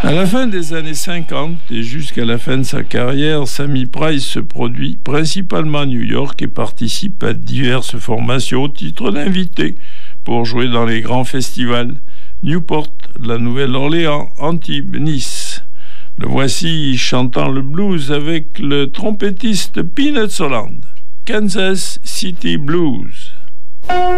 À la fin des années 50 et jusqu'à la fin de sa carrière, Sammy Price se produit principalement à New York et participe à diverses formations au titre d'invité pour jouer dans les grands festivals Newport, la Nouvelle-Orléans, Antibes, Nice. Le voici chantant le blues avec le trompettiste Peanuts Holland, Kansas City Blues.